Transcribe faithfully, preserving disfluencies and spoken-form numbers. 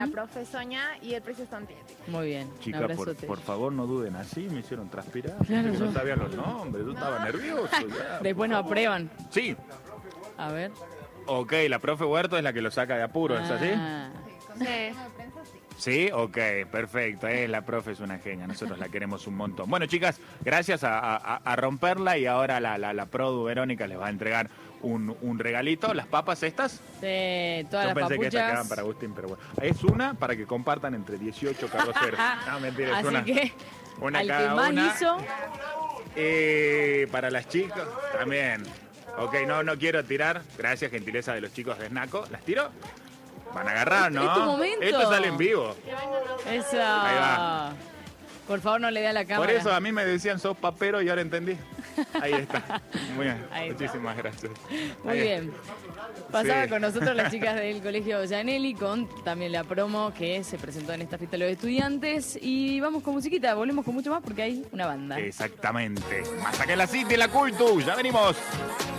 La profe Soña y el precio Santi. Muy bien. Chicas, por, por favor, no duden así, me hicieron transpirar. Claro, yo yo. no sabía los nombres, yo No. estaba nervioso. Ya, Después nos aprueban. Sí, A ver. ok, la profe Huerto es la que lo saca de apuro, ¿es así? Ah. Sí. Sí, ok, perfecto. Eh, la profe es una genia, nosotros la queremos un montón. Bueno, chicas, gracias a, a- a romperla y ahora la, la, la Produ Verónica les va a entregar un, un regalito. Las papas estas, Sí, todas yo las pensé que estas papuchas. quedaban para Agustín, pero bueno. Es una para que compartan entre dieciocho carroceros. No, mentira, es Así una. que una al que cada más una. hizo, Eh, para las chicas, también. Ok, no, no quiero tirar. Gracias, gentileza de los chicos de Snaco. ¿Las tiro? Van a agarrar, ¿no? Es tu momento. Esto sale en vivo. eso. Ahí va. Por favor, no le dé a la cámara. Por eso a mí me decían sos papero y ahora entendí. Ahí está. Muy bien. Ahí está. Muchísimas gracias. Muy Ahí bien. Pasaba Sí. con nosotros las chicas del Colegio Gianelli con también la promo que se presentó en esta fiesta de los estudiantes. Y vamos con musiquita, volvemos con mucho más porque hay una banda. Exactamente. Más acá en la City, en la Cultu. Ya venimos.